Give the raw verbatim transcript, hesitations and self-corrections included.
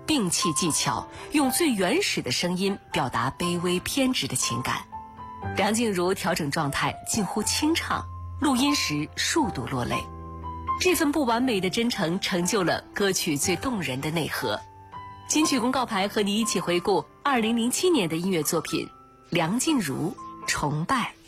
摒弃技巧，用最原始的声音表达卑微偏执的情感。梁静茹调整状态，近乎清唱，录音时数度落泪。这份不完美的真诚，成就了歌曲最动人的内核。金曲公告牌和你一起回顾二零零七年的音乐作品《梁静茹崇拜》。